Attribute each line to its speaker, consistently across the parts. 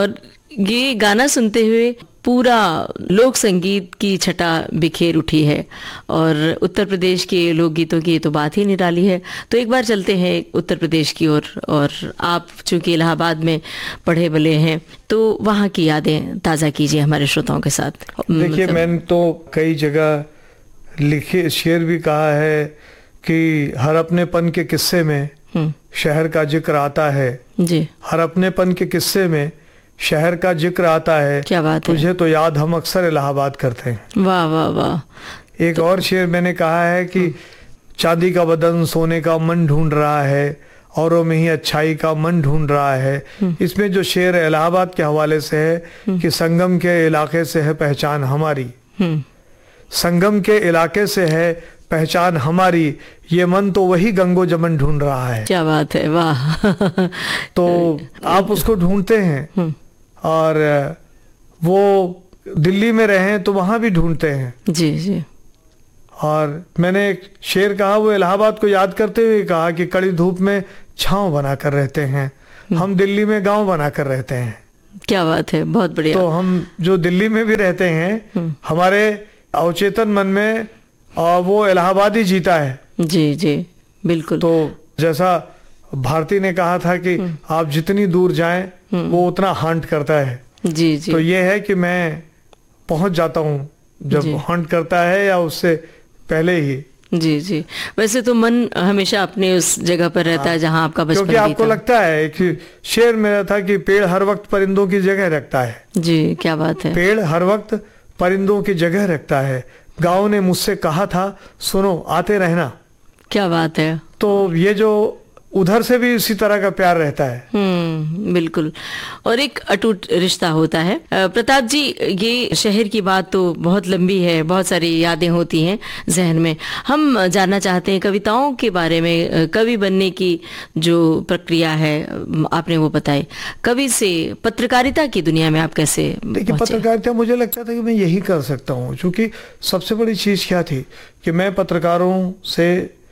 Speaker 1: और ये गाना सुनते हुए पूरा लोक संगीत की छटा बिखेर उठी है और उत्तर प्रदेश के लोकगीतों की तो बात ही निराली है। तो एक बार चलते हैं उत्तर प्रदेश की ओर और आप चूंकि इलाहाबाद में पढ़े बले हैं तो वहाँ की यादें ताज़ा कीजिए हमारे श्रोताओं के साथ।
Speaker 2: देखिए, मैंने तो कई जगह लिखे शेर भी कहा है कि हर अपनेपन के किस्से में शहर का जिक्र आता है
Speaker 1: जी।
Speaker 2: हर अपनेपन के किस्से में शहर का जिक्र आता है।
Speaker 1: क्या बात है।
Speaker 2: तुझे तो याद हम अक्सर इलाहाबाद करते हैं।
Speaker 1: वाह वाह वाह।
Speaker 2: एक और शेर मैंने कहा है कि चांदी का बदन सोने का मन ढूंढ रहा है औरों में ही अच्छाई का मन ढूंढ रहा है। इसमें जो शेर इलाहाबाद के हवाले से है कि संगम के इलाके से है पहचान हमारी, संगम के इलाके से है पहचान हमारी, ये मन तो वही गंगो जमन ढूंढ रहा है।
Speaker 1: क्या बात है, वाह।
Speaker 2: तो आप उसको ढूंढते हैं और वो दिल्ली में रहे तो वहां भी ढूंढते हैं।
Speaker 1: जी जी।
Speaker 2: और मैंने एक शेर कहा, वो इलाहाबाद को याद करते हुए कहा कि कड़ी धूप में छांव बनाकर रहते हैं, हम दिल्ली में गांव बनाकर रहते हैं।
Speaker 1: क्या बात है, बहुत बढ़िया।
Speaker 2: तो हम जो दिल्ली में भी रहते हैं हमारे अवचेतन मन में वो इलाहाबाद ही जीता है।
Speaker 1: जी जी बिल्कुल।
Speaker 2: तो जैसा भारती ने कहा था कि आप जितनी दूर जाएं वो उतना हंट करता है।
Speaker 1: जी जी।
Speaker 2: तो ये है कि मैं पहुंच जाता हूँ जब हंट करता है या उससे पहले ही।
Speaker 1: जी जी। वैसे तो मन हमेशा अपने उस जगह पर रहता है जहाँ आपका बचपन
Speaker 2: क्योंकि आपको लगता है कि शेर मेरा था कि पेड़ हर वक्त परिंदों की जगह रखता है।
Speaker 1: जी क्या बात है।
Speaker 2: पेड़ हर वक्त परिंदों की जगह रखता है। गाँव ने मुझसे कहा था सुनो आते रहना। क्या
Speaker 1: बात है।
Speaker 2: तो ये जो उधर से भी इसी तरह का प्यार रहता है।
Speaker 1: बिल्कुल। और एक अटूट रिश्ता होता है। प्रताप जी, ये शहर की बात तो बहुत लंबी है, बहुत सारी यादें होती हैं जहन में। हम जानना चाहते हैं कविताओं के बारे में। कवि बनने की जो प्रक्रिया है आपने वो बताई, कवि से पत्रकारिता की दुनिया में आप कैसे?
Speaker 2: देखिए, पत्रकारिता मुझे लगता था कि मैं यही कर सकता हूँ, क्योंकि सबसे बड़ी चीज क्या थी कि मैं पत्रकारों से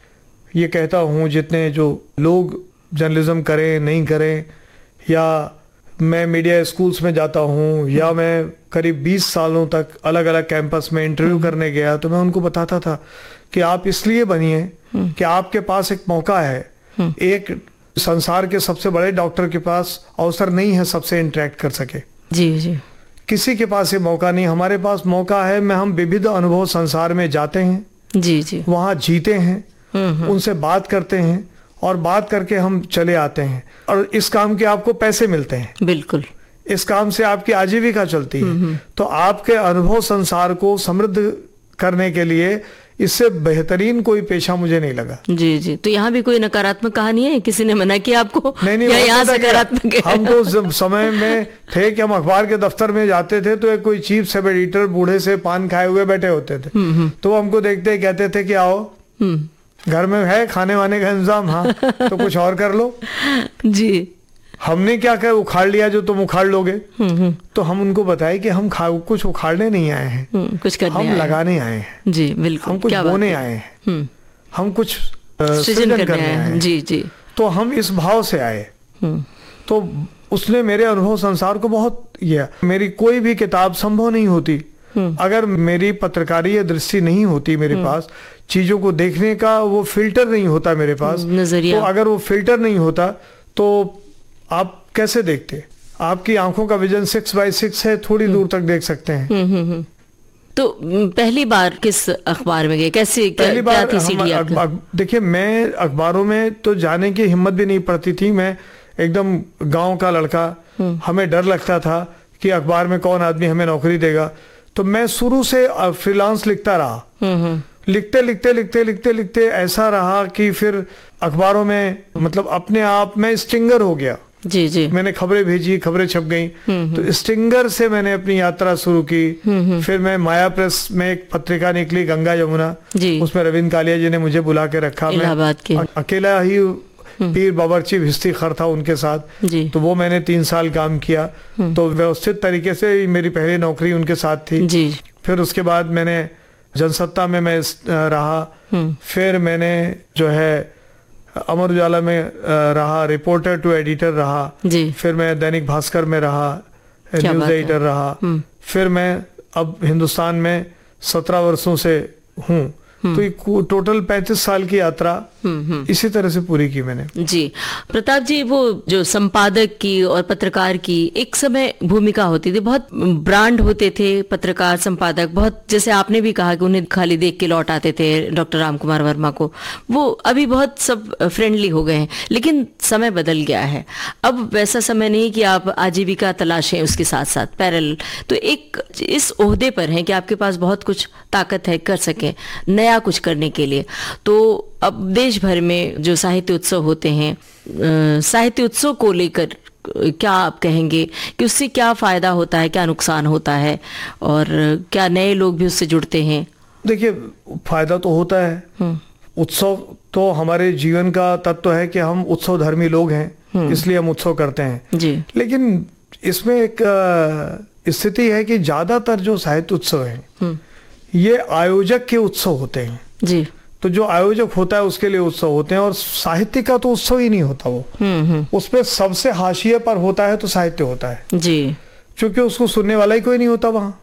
Speaker 2: ये कहता हूँ, जितने जो लोग जर्नलिज्म करें नहीं करें, या मैं मीडिया स्कूल्स में जाता हूँ या मैं करीब 20 सालों तक अलग अलग कैंपस में इंटरव्यू करने गया, तो मैं उनको बताता था कि आप इसलिए बनिए कि आपके पास एक मौका है। एक संसार के सबसे बड़े डॉक्टर के पास अवसर नहीं है सबसे इंटरेक्ट कर सके।
Speaker 1: जी जी।
Speaker 2: किसी के पास ये मौका नहीं, हमारे पास मौका है। हम विविध अनुभव संसार में जाते हैं।
Speaker 1: जी जी।
Speaker 2: वहाँ जीते हैं, उनसे बात करते हैं और बात करके हम चले आते हैं। और इस काम के आपको पैसे मिलते हैं।
Speaker 1: बिल्कुल।
Speaker 2: इस काम से आपकी आजीविका चलती है। तो आपके अनुभव संसार को समृद्ध करने के लिए इससे बेहतरीन कोई पेशा मुझे नहीं लगा।
Speaker 1: जी जी। तो यहाँ भी कोई नकारात्मक कहानी है? किसी ने मना किया आपको?
Speaker 2: नहीं,
Speaker 1: यहाँ सकारात्मक है?
Speaker 2: हम तो समय में थे कि हम अखबार के दफ्तर में जाते थे तो एक कोई चीफ सब एडिटर बूढ़े से पान खाए हुए बैठे होते थे। तो वो हमको देखते ही कहते थे कि आओ, घर में है खाने वाने का इंतजाम, हाँ तो कुछ और कर लो।
Speaker 1: जी।
Speaker 2: हमने क्या कर उखाड़ लिया जो तुम उखाड़ लोगे। तो हम उनको बताए कि हम कुछ उखाड़ने नहीं आए हैं,
Speaker 1: कुछ करने
Speaker 2: हम लगाने आए हैं।
Speaker 1: जी बिल्कुल।
Speaker 2: हम कुछ बोने आए हैं, हम कुछ सृजन करने आए हैं।
Speaker 1: जी जी।
Speaker 2: तो हम इस भाव से आए। तो उसने मेरे अनुभव संसार को बहुत किया। मेरी कोई भी किताब संभव नहीं होती अगर मेरी पत्रकारीय दृष्टि नहीं होती मेरे पास, चीजों को देखने का वो फिल्टर नहीं होता मेरे पास,
Speaker 1: नजरिया।
Speaker 2: तो अगर वो फिल्टर नहीं होता तो आप कैसे देखते? आपकी आंखों का विजन 6x6 है, थोड़ी दूर तक देख सकते हैं।
Speaker 1: तो पहली बार किस अखबार में गए? कैसे?
Speaker 2: पहली बार
Speaker 1: क्या थी सीढ़ी?
Speaker 2: देखिए, मैं अखबारों में तो जाने की हिम्मत भी नहीं पड़ती थी। मैं एकदम गांव का लड़का, हमें डर लगता था कि अखबार में कौन आदमी हमें नौकरी देगा। तो मैं शुरू से फ्रीलांस लिखता रहा। लिखते लिखते लिखते लिखते लिखते ऐसा रहा कि फिर अखबारों में मतलब अपने आप में स्टिंगर हो गया।
Speaker 1: जी जी।
Speaker 2: मैंने खबरें भेजी, खबरें छप गई। तो स्टिंगर से मैंने अपनी यात्रा शुरू की। फिर मैं माया प्रेस में एक पत्रिका निकली, गंगा यमुना, उसमें रविंद्र कालिया जी ने मुझे बुला के रखा। मैं अकेला ही पीर बावर्ची भिस्ती-खर था उनके साथ। तो वो मैंने 3 साल काम किया। तो व्यवस्थित तरीके से मेरी पहली नौकरी उनके साथ थी। फिर उसके बाद मैंने जनसत्ता में मैं रहा। फिर मैंने जो है अमर उजाला में रहा, रिपोर्टर टू एडिटर रहा। फिर मैं दैनिक भास्कर में रहा, न्यूज एडिटर रहा, फिर मैं अब हिंदुस्तान में 17 वर्षों से हूँ, तो ये टोटल 35 साल की यात्रा इसी तरह से पूरी की मैंने।
Speaker 1: जी प्रताप जी, वो जो संपादक की और पत्रकार की एक समय भूमिका होती थी, बहुत ब्रांड होते थे पत्रकार संपादक, बहुत, जैसे आपने भी कहा कि उन्हें खाली देख के लौट आते थे डॉक्टर राम कुमार वर्मा को, वो अभी बहुत सब फ्रेंडली हो गए हैं, लेकिन समय बदल गया है। अब वैसा समय नहीं कि आप आजीविका तलाशें उसके साथ साथ पैरेलल, तो एक इस ओहदे पर हैं कि आपके पास बहुत कुछ ताकत है, कर सकें नया कुछ करने के लिए। तो अब देश भर में जो साहित्य उत्सव होते हैं, साहित्य उत्सव को लेकर क्या आप कहेंगे कि उससे क्या फायदा होता है, क्या नुकसान होता है, और क्या नए लोग भी उससे जुड़ते हैं?
Speaker 2: देखिए, फायदा तो होता है। उत्सव तो हमारे जीवन का तत्व है कि हम उत्सव धर्मी लोग हैं, इसलिए हम उत्सव करते हैं
Speaker 1: जी।
Speaker 2: लेकिन इसमें एक स्थिति है कि ज्यादातर जो साहित्य उत्सव हैं ये आयोजक के उत्सव होते हैं
Speaker 1: जी।
Speaker 2: तो जो आयोजक होता है उसके लिए उत्सव होते हैं, और साहित्य का तो उत्सव ही नहीं होता वो। उसपे सबसे हाशिए पर होता है तो साहित्य होता है
Speaker 1: जी,
Speaker 2: क्योंकि उसको सुनने वाला ही कोई नहीं होता वहां।